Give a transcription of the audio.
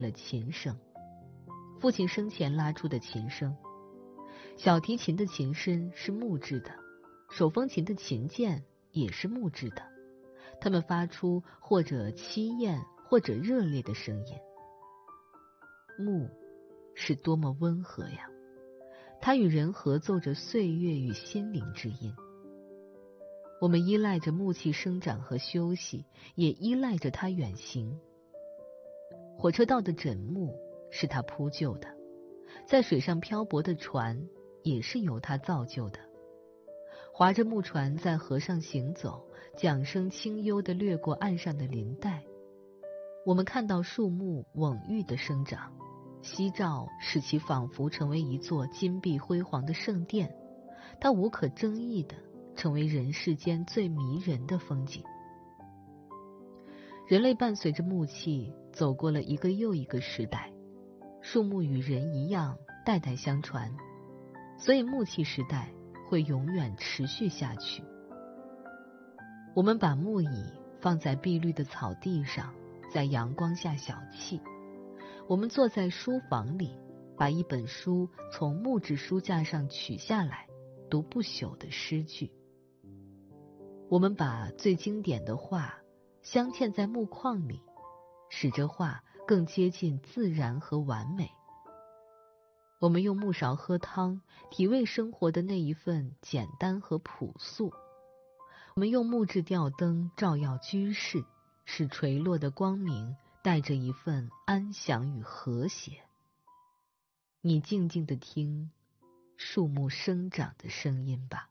了琴声。父亲生前拉出的琴声，小提琴的琴身是木质的，手风琴的琴键也是木质的，它们发出或者凄艳或者热烈的声音。木是多么温和呀，它与人合奏着岁月与心灵之音。我们依赖着木器生长和休息，也依赖着它远行。火车道的枕木是它铺就的，在水上漂泊的船也是由它造就的。划着木船在河上行走，桨声清幽地掠过岸上的林带。我们看到树木蓊郁的生长，夕照使其仿佛成为一座金碧辉煌的圣殿，它无可争议地成为人世间最迷人的风景。人类伴随着木器走过了一个又一个时代，树木与人一样代代相传，所以木器时代会永远持续下去。我们把木椅放在碧绿的草地上，在阳光下小憩。我们坐在书房里，把一本书从木质书架上取下来，读不朽的诗句。我们把最经典的画镶嵌在木框里，使这画更接近自然和完美。我们用木勺喝汤，体味生活的那一份简单和朴素。我们用木质吊灯照耀居室，使垂落的光明带着一份安详与和谐。你静静地听树木生长的声音吧。